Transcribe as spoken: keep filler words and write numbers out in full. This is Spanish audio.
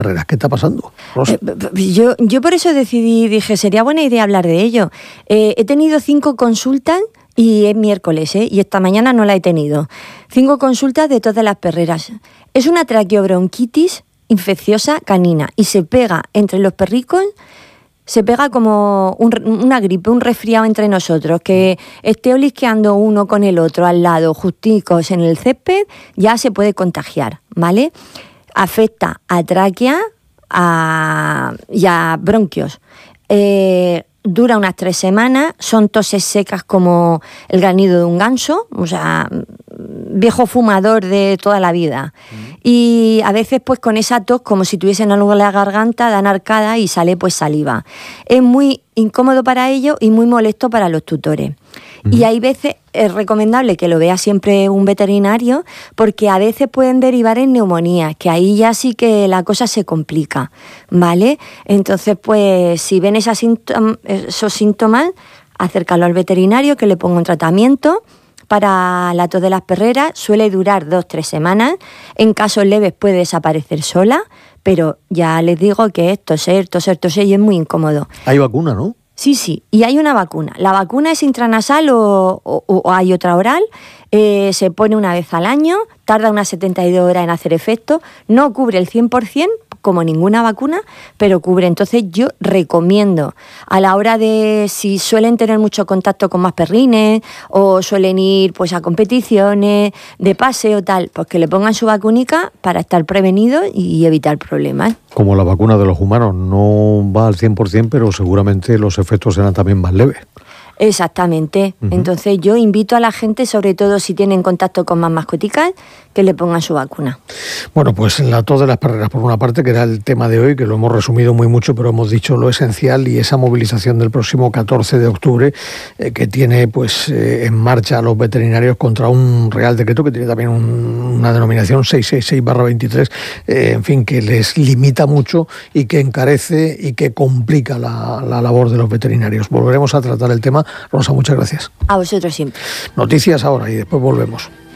¿Qué está pasando, Rosa? Eh, yo, yo por eso decidí, dije, sería buena idea hablar de ello. Eh, he tenido cinco consultas y es miércoles, ¿eh? Y esta mañana no la he tenido. Cinco consultas de todas las perreras. Es una traqueobronquitis infecciosa canina y se pega entre los perricos, se pega como un, una gripe, un resfriado entre nosotros, que esté olisqueando uno con el otro al lado, justicos en el césped, ya se puede contagiar, ¿vale? Afecta a tráquea a, y a bronquios. Eh, dura unas tres semanas, son toses secas como el granido de un ganso, o sea, viejo fumador de toda la vida. Mm. Y a veces pues con esa tos, como si tuviesen algo en la garganta, dan arcada y sale pues saliva. Es muy incómodo para ellos y muy molesto para los tutores. Uh-huh. Y hay veces, es recomendable que lo vea siempre un veterinario, porque a veces pueden derivar en neumonías, que ahí ya sí que la cosa se complica, ¿vale? Entonces, pues, si ven esas síntom- esos síntomas, acércalo al veterinario, que le ponga un tratamiento. Para la tos de las perreras suele durar dos, tres semanas. En casos leves puede desaparecer sola, pero ya les digo que es toser, toser, toser y es muy incómodo. Hay vacuna, ¿no? Sí, sí, y hay una vacuna. La vacuna es intranasal o, o, o hay otra oral, eh, se pone una vez al año, tarda unas setenta y dos horas en hacer efecto, no cubre el cien por ciento como ninguna vacuna, pero cubre. Entonces yo recomiendo a la hora de, si suelen tener mucho contacto con más perrines o suelen ir pues a competiciones de paseo tal, pues que le pongan su vacunica para estar prevenidos y evitar problemas. Como la vacuna de los humanos, no va al cien por ciento, pero seguramente los efectos serán también más leves. Exactamente. Uh-huh. Entonces yo invito a la gente, sobre todo si tienen contacto con más mascoticas, que le pongan su vacuna. Bueno, pues la tos de las perreras, por una parte, que era el tema de hoy, que lo hemos resumido muy mucho, pero hemos dicho lo esencial, y esa movilización del próximo catorce de octubre, eh, que tiene pues eh, en marcha a los veterinarios contra un Real Decreto que tiene también un, una denominación seiscientos sesenta y seis barra veintitrés, eh, en fin, que les limita mucho y que encarece y que complica la, la labor de los veterinarios. Volveremos a tratar el tema. Rosa, muchas gracias. A vosotros siempre. Noticias ahora y después volvemos.